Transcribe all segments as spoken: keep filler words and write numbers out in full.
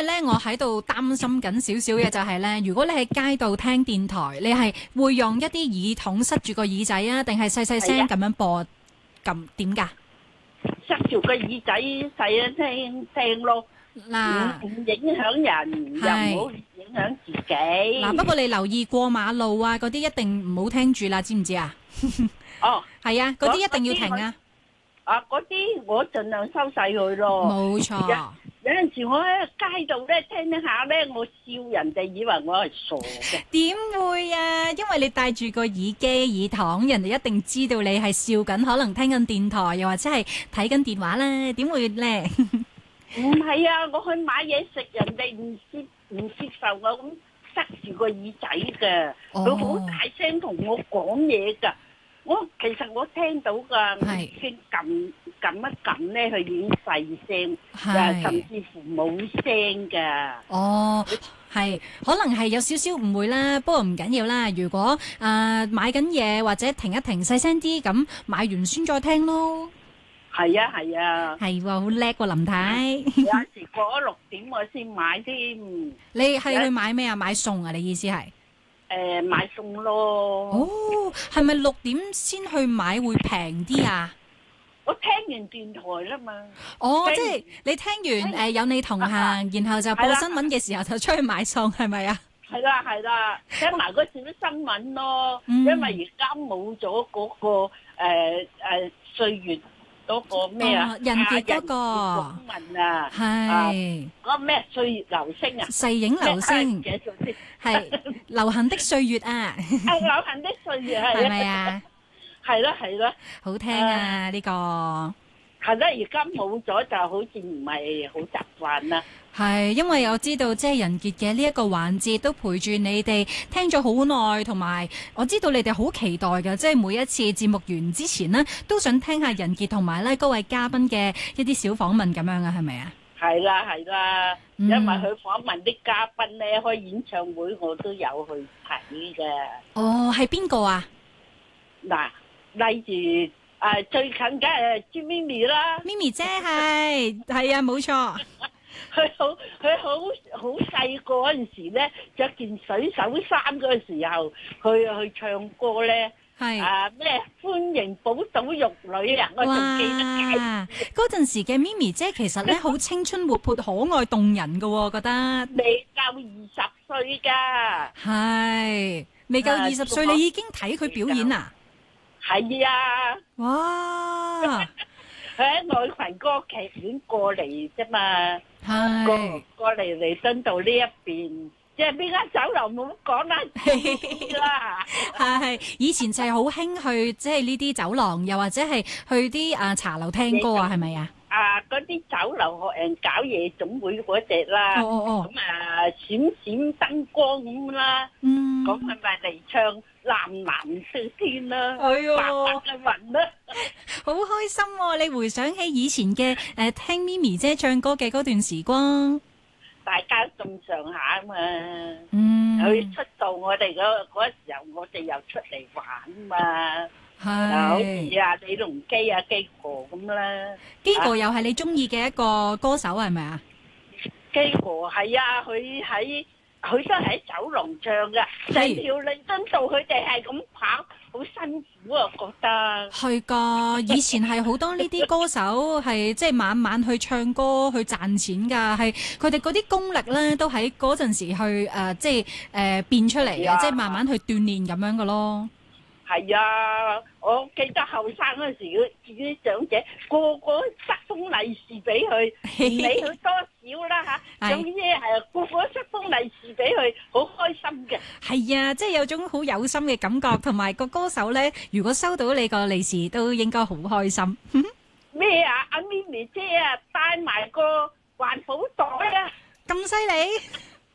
為咧我喺度擔心緊少少嘅就係咧，如果你喺街度聽電台，你係會用一啲耳筒塞住個耳仔啊，定係細細聲咁樣播？咁點㗎？ 塞住個耳仔細一聽聽咯， 嗱， 唔唔影響人，又唔好影響自己。 嗱，不過你留意過馬路啊嗰啲一定唔好聽住啦，知唔知啊？ 哦， 係啊，嗰啲一定要停啊！ 啊，嗰啲我盡量收細佢咯。 冇錯。 有陣時我喺街度咧聽一下咧，我笑人哋以為我係傻嘅。 點會啊？因為你戴住個耳機耳筒，人哋一定知道你係笑緊，可能聽緊電台，又或者係睇緊電話啦。點會咧？ 唔係啊！我去買嘢食，人哋唔接唔接受我咁塞住個耳仔嘅，佢好大聲同我講嘢㗎。我其實我聽到㗎，我已經撳撳一撳咧，佢已經細聲，誒甚至乎冇聲㗎。 哦，係，可能係有少少誤會啦，不過唔緊要啦。如果誒、呃、買緊嘢或者停一停細聲啲，咁買完先再聽咯。 係啊係啊， 係喎，好叻喎林太。 有時過咗六點我先買添。 你係去買咩啊？買餸啊？你意思係？ 誒，買餸咯。 哦，係咪六點先去買會平啲啊？ 我聽完電台啦嘛。 哦，即係你聽完誒有你同行，然後就播新聞嘅時候就出去買餸，係咪啊？ 係啦係啦，聽埋嗰少少新聞咯。因為而家冇咗嗰個誒誒歲月嗰個咩啊？ 人傑嗰個訪問啊， 係嗰個咩歲月流星啊？ 逝影流星係流行的歲月啊！ 係流行的歲月係咪啊？ 係啦係啦， 好聽啊呢個係啦，而家冇咗就好似唔係好習慣啦。 係因為我知道即係人傑嘅呢一個環節都陪住你哋聽咗好耐，同埋我知道你哋好期待嘅，即係每一次節目完之前呢，都想聽下人傑同埋咧嗰位嘉賓嘅一啲小訪問咁樣啊，係咪啊？ 係啦係啦，因為佢訪問啲嘉賓咧，開演唱會我都有去睇嘅。 哦，係邊個啊？ 嗱，例如誒最近嘅誒朱咪咪啦， 咪咪姐係係啊，冇錯。 佢好佢好好細個嗰陣時咧，着件水手衫嗰個時候，去去唱歌咧， 係啊咩歡迎寶島玉女啊，我仲記得嘅。 哇！嗰陣時嘅咪咪姐其實咧好青春活潑、可愛動人㗎喎，我覺得。 未夠二十歲㗎。 係未夠二十歲，你已經睇佢表演啊？ 係啊！ 哇！ 佢喺愛群歌劇院過嚟啫嘛，過過嚟彌敦道呢一邊，即係邊間酒樓冇講啦，啦。 係以前就係好興去即係呢啲酒廊，又或者係去啲啊茶樓聽歌啊，係咪啊？ 啊，嗰啲酒樓學人搞夜總會嗰隻啦， 哦哦哦， 咁啊閃閃燈光咁啦， 嗯， 咁係咪嚟唱藍藍色天啦， 哎呦， 白白嘅雲啦， 好開心喎！你回想起以前嘅誒聽咪咪姐唱歌嘅嗰段時光， 大家咁上下啊嘛， 嗯， 佢出道我哋嗰嗰時候，我哋又出嚟玩嘛。 係， 好似啊李龍基啊基哥咁啦， 基哥又係你中意嘅一個歌手係咪啊？ 基哥係啊，佢喺佢都係喺酒廊唱㗎，成條彌敦道佢哋係咁跑，好辛苦啊覺得。 係㗎，以前係好多呢啲歌手係即係晚晚去唱歌去賺錢㗎，係佢哋嗰啲功力咧都喺嗰陣時去誒即係誒變出嚟嘅，即係慢慢去鍛鍊咁樣嘅咯。 係啊，我記得後生嗰陣時，啲長者個個塞封利是俾佢，唔理佢多少啦嚇，總之係個個塞封利是俾佢，好開心嘅。 係啊，即係有種好有心嘅感覺，同埋個歌手咧，如果收到你個利是，都應該好開心。 咩啊？阿咪咪姐啊，帶埋個環保袋啊！ 咁犀利！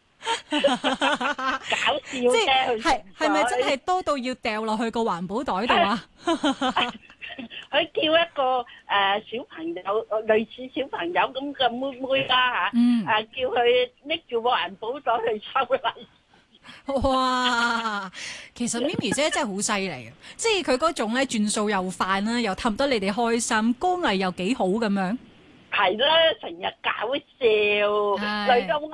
搞笑啫， 係係咪真係多到要掉落去個環保袋度啊？ 佢叫一個誒小朋友，類似小朋友咁嘅妹妹啦嚇，誒叫佢拎住個環保袋去收利。 哇！其實咪咪姐真係好犀利啊！即係佢嗰種咧轉數又快啦，又氹得你哋開心，歌藝又幾好咁樣。 係啦，成日搞笑，累到我